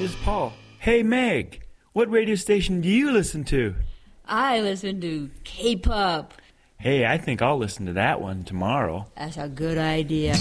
this is Paul. Hey, Meg, what radio station do you listen to? I listen to K-Pop. Hey, I think I'll listen to that one tomorrow. That's a good idea.